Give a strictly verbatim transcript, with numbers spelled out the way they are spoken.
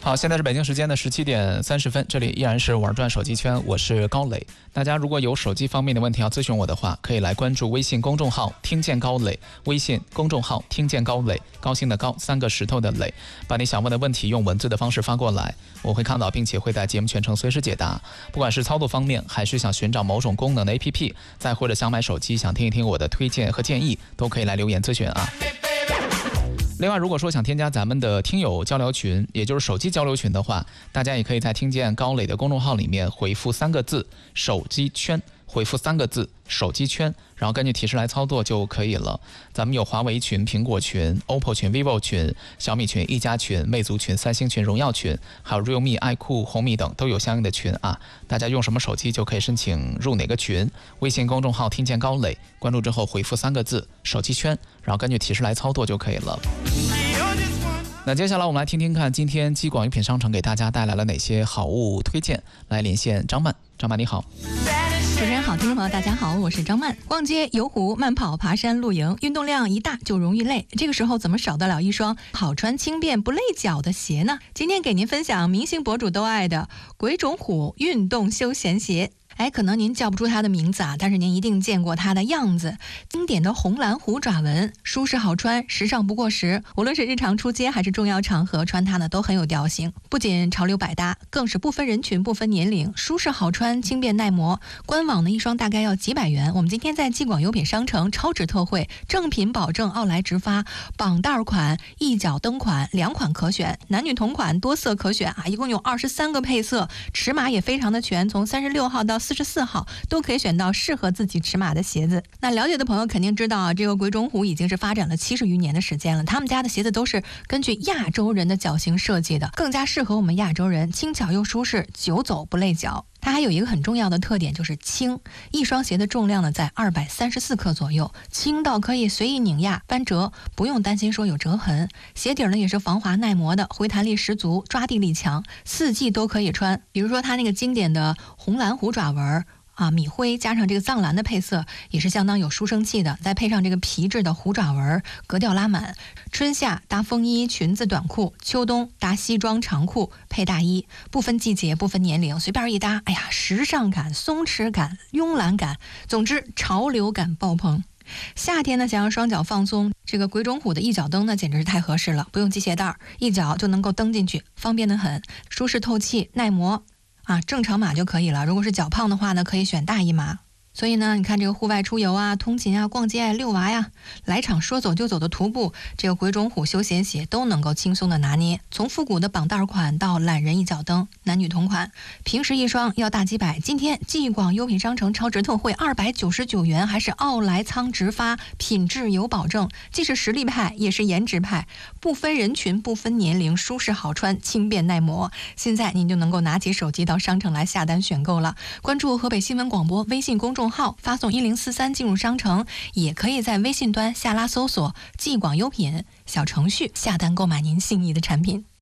好，现在是北京时间的十七点三十分，这里依然是玩转手机圈，我是高磊。大家如果有手机方面的问题要咨询我的话，可以来关注微信公众号听见高磊，微信公众号听见高磊，高兴的高，三个石头的磊，把你想问的问题用文字的方式发过来，我会看到，并且会在节目全程随时解答。不管是操作方面，还是想寻找某种功能的 A P P， 再或者想买手机，想听一听我的推荐和建议，都可以来留言咨询啊。另外，如果说想添加咱们的听友交流群，也就是手机交流群的话，大家也可以在听见高磊的公众号里面回复三个字手机圈，回复三个字手机圈，然后根据提示来操作就可以了。咱们有华为群、苹果群、O P P O 群、vivo 群、小米群、一加群、魅族群、三星群、荣耀群，还有 realme、爱酷、红米等都有相应的群啊。大家用什么手机就可以申请入哪个群。微信公众号听见高磊，关注之后回复三个字手机圈，然后根据提示来操作就可以了。那接下来我们来听听看，今天基广优品商城给大家带来了哪些好物推荐。来连线张曼，张曼你好。 主持人好，听众朋友大家好，我是张曼。逛街、游湖、慢跑、爬山、露营，运动量一大就容易累，这个时候怎么少得了一双好穿、轻便、不累脚的鞋呢？今天给您分享明星博主都爱的鬼冢虎运动休闲鞋。哎，可能您叫不出它的名字啊，但是您一定见过它的样子。经典的红蓝虎爪纹，舒适好穿，时尚不过时。无论是日常出街还是重要场合，穿它呢都很有调性。不仅潮流百搭，更是不分人群、不分年龄，舒适好穿，轻便耐磨。官网呢一双大概要几百元，我们今天在基广优品商城超值特惠，正品保证，奥莱直发，绑带款、一脚蹬款两款可选，男女同款多色可选啊，一共有二十三个配色，尺码也非常的全，从三十六号到四十四号都可以选到适合自己尺码的鞋子。那了解的朋友肯定知道啊，这个鬼冢虎已经是发展了七十余年的时间了，他们家的鞋子都是根据亚洲人的脚型设计的，更加适合我们亚洲人，轻巧又舒适，久走不累脚。它还有一个很重要的特点，就是轻。一双鞋的重量呢在二百三十四克左右，轻到可以随意拧压翻折，不用担心说有折痕。鞋底呢也是防滑耐磨的，回弹力十足，抓地力强，四季都可以穿。比如说它那个经典的红蓝虎爪纹啊，米灰加上这个藏蓝的配色也是相当有书生气的，再配上这个皮质的虎爪纹，格调拉满。春夏搭风衣、裙子、短裤，秋冬搭西装、长裤配大衣，不分季节、不分年龄，随便一搭，哎呀，时尚感、松弛感、慵懒感，总之潮流感爆棚。夏天呢，想要双脚放松，这个鬼冢虎的一脚蹬呢，简直是太合适了，不用系鞋带，一脚就能够蹬进去，方便得很，舒适透气、耐磨。啊，正常码就可以了。如果是脚胖的话呢，可以选大一码。所以呢，你看这个户外出游啊、通勤啊、逛街啊、遛娃呀，来场说走就走的徒步，这个鬼冢虎休闲鞋都能够轻松的拿捏。从复古的绑带款到懒人一脚蹬，男女同款，平时一双要大几百，今天基广优品商城超值特惠二百九十九元，还是奥莱仓直发，品质有保证，既是实力派也是颜值派，不分人群、不分年龄，舒适好穿，轻便耐磨。现在您就能够拿起手机到商城来下单选购了。关注河北新闻广播微信公众号，发送一零四三进入商城，也可以在微信端下拉搜索基广优品小程序下单购买您心仪的产品。